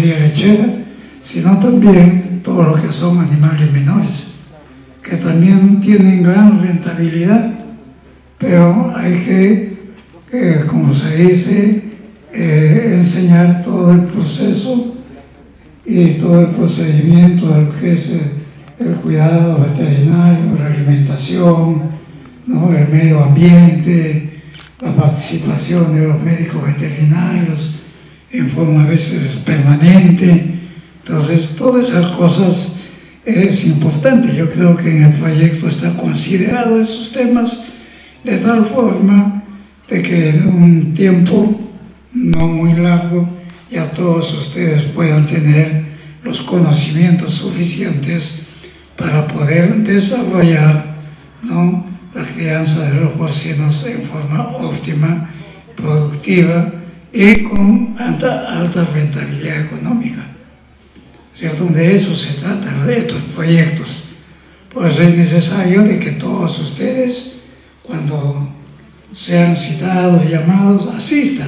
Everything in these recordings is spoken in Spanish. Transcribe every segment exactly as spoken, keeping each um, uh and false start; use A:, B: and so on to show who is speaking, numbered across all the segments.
A: ganadería lechera, sino también todo lo que son animales menores, que también tienen gran rentabilidad, pero hay que, que como se dice, eh, enseñar todo el proceso y todo el procedimiento de lo que es el, el cuidado veterinario, la alimentación, ¿no?, el medio ambiente, la participación de los médicos veterinarios en forma a veces permanente. Entonces, todas esas cosas es importante. Yo creo que en el proyecto está considerado esos temas de tal forma de que en un tiempo no muy largo ya todos ustedes puedan tener los conocimientos suficientes para poder desarrollar, ¿no?, la crianza de los porcinos en forma óptima, productiva y con alta, alta rentabilidad económica. ¿Cierto? De eso se trata, de estos proyectos. Por eso es necesario de que todos ustedes, cuando sean citados, llamados, asistan,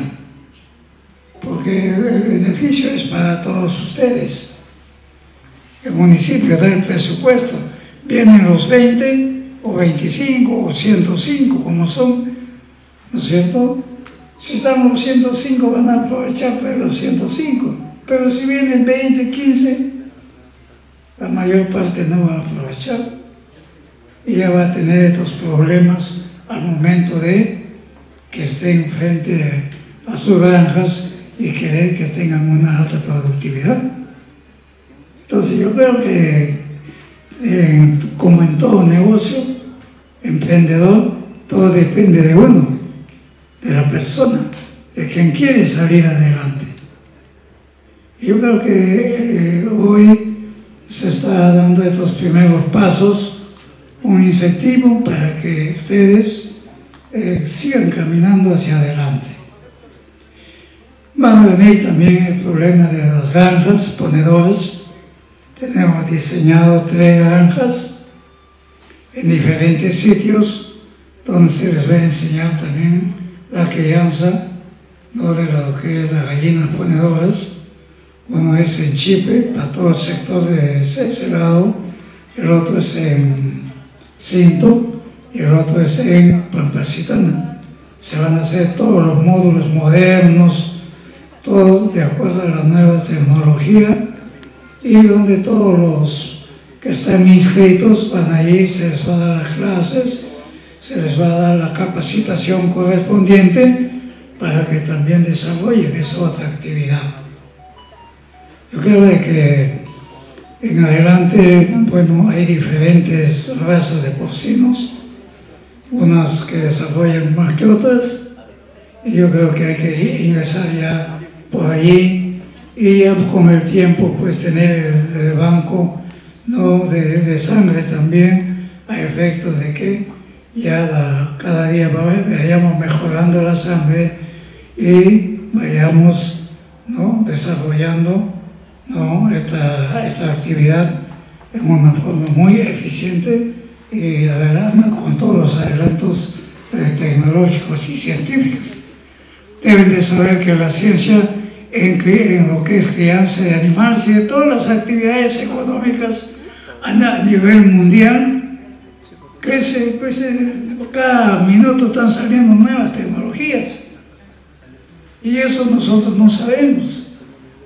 A: porque el beneficio es para todos ustedes. El municipio da el presupuesto, vienen los veinte o veinticinco o ciento cinco como son, ¿no es cierto? Si están los ciento cinco van a aprovechar de los ciento cinco, pero si vienen veinte, quince, la mayor parte no va a aprovechar y ya va a tener estos problemas al momento de que estén frente a sus granjas y querer que tengan una alta productividad. Entonces yo creo que eh, como en todo negocio emprendedor, todo depende de uno, de la persona, de quien quiere salir adelante. Yo creo que eh, hoy se está dando estos primeros pasos, un incentivo para que ustedes eh, sigan caminando hacia adelante. Va a venir también el problema de las granjas ponedoras. Tenemos diseñado tres granjas en diferentes sitios donde se les va a enseñar también la crianza, ¿no?, de lo que es las gallinas ponedoras. Uno es en Chipe, para todo el sector de ese lado, el otro es en Cinto y el otro es en Pampasitana. Se van a hacer todos los módulos modernos, todo de acuerdo a la nueva tecnología, y donde todos los que están inscritos van a ir, se les va a dar las clases, se les va a dar la capacitación correspondiente para que también desarrollen esa otra actividad. Yo creo de que en adelante, bueno, hay diferentes razas de porcinos, unas que desarrollan más que otras, y yo creo que hay que ingresar ya por allí y ya con el tiempo pues tener el, el banco, ¿no?, de, de sangre también, a efectos de que ya la, cada día vayamos mejorando la sangre y vayamos, ¿no?, desarrollando, ¿no?, esta, esta actividad en una forma muy eficiente y la verdad, con todos los adelantos eh, tecnológicos y científicos. Deben de saber que la ciencia en, que, en lo que es crianza de animales y de todas las actividades económicas a nivel mundial crece, pues cada minuto están saliendo nuevas tecnologías y eso nosotros no sabemos.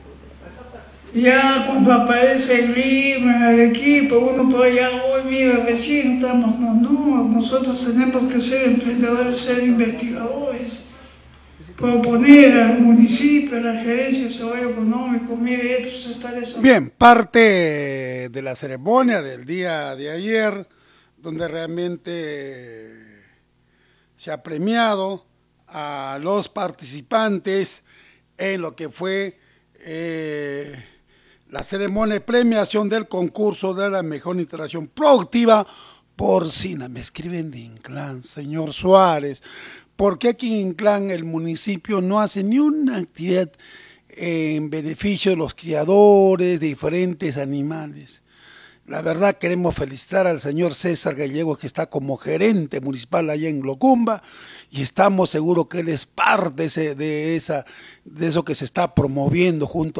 A: Ya cuando aparece el Lima, en Arequipa, uno por allá, hoy mira, vecino, estamos, no, no, nosotros tenemos que ser emprendedores, ser investigadores, proponer al municipio, a la gerencia de desarrollo económico, mire, esto se está desarrollando.
B: Bien, parte de la ceremonia del día de ayer, donde realmente se ha premiado a los participantes en lo que fue eh, la ceremonia de premiación del concurso de la mejor instalación productiva porcina. Me escriben de Inclán, señor Suárez. ¿Por qué aquí en Inclán el municipio no hace ni una actividad en beneficio de los criadores de diferentes animales? La verdad queremos felicitar al señor César Gallego, que está como gerente municipal allá en Locumba, y estamos seguros que él es parte de, ese, de, esa, de eso que se está promoviendo junto